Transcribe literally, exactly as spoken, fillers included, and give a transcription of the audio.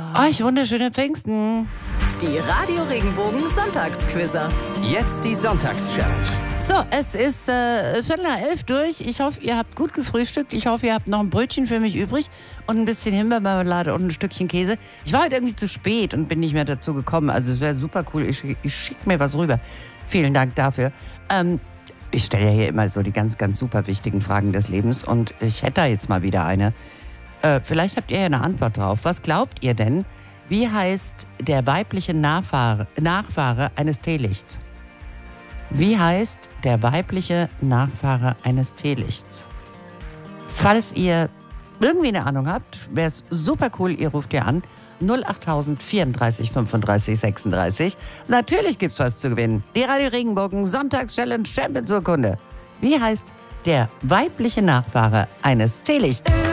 Euch wunderschöne Pfingsten. Die Radio Regenbogen Sonntagsquizzer. Jetzt die Sonntagschallenge. So, es ist äh, Viertel nach elf durch. Ich hoffe, ihr habt gut gefrühstückt. Ich hoffe, ihr habt noch ein Brötchen für mich übrig und ein bisschen Himbeermarmelade und ein Stückchen Käse. Ich war heute irgendwie zu spät und bin nicht mehr dazu gekommen. Also es wäre super cool. Ich, ich schicke mir was rüber. Vielen Dank dafür. Ähm, ich stelle ja hier immer so die ganz, ganz super wichtigen Fragen des Lebens und ich hätte da jetzt mal wieder eine. Äh, vielleicht habt ihr ja eine Antwort drauf. Was glaubt ihr denn? Wie heißt der weibliche Nachfahre, Nachfahre eines Teelichts? Wie heißt der weibliche Nachfahre eines Teelichts? Falls ihr irgendwie eine Ahnung habt, wäre es super cool, ihr ruft ihr an. null acht vierunddreißig fünfunddreißig sechsunddreißig. Natürlich gibt's was zu gewinnen. Die Radio Regenbogen Sonntagschallenge Champions Urkunde. Wie heißt der weibliche Nachfahre eines Teelichts?